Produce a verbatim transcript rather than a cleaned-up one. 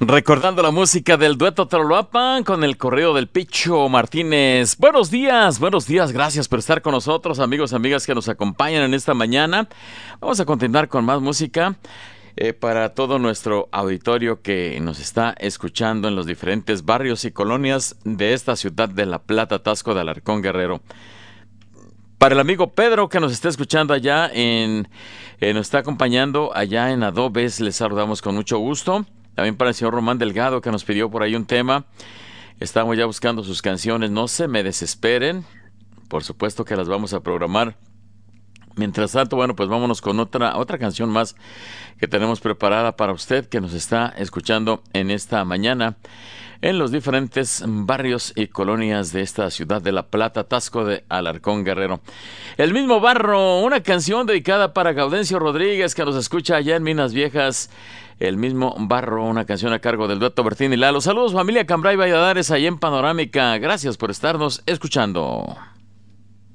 Recordando la música del dueto Troloapan con el correo del Picho Martínez. Buenos días, buenos días, gracias por estar con nosotros, amigos, amigas que nos acompañan en esta mañana. Vamos a continuar con más música eh, para todo nuestro auditorio que nos está escuchando en los diferentes barrios y colonias de esta ciudad de La Plata, Taxco de Alarcón, Guerrero. Para el amigo Pedro que nos está escuchando allá en, eh, nos está acompañando allá en Adobes, les saludamos con mucho gusto. También para el señor Román Delgado que nos pidió por ahí un tema. Estamos ya buscando sus canciones, no se me desesperen. Por supuesto que las vamos a programar. Mientras tanto, bueno, pues vámonos con otra, otra canción más que tenemos preparada para usted que nos está escuchando en esta mañana en los diferentes barrios y colonias de esta ciudad de La Plata, Taxco de Alarcón, Guerrero. El mismo barro, una canción dedicada para Gaudencio Rodríguez que nos escucha allá en Minas Viejas. El mismo barro, una canción a cargo del dueto Bertín y Lalo. Saludos familia Cambray Valladares allá en Panorámica. Gracias por estarnos escuchando.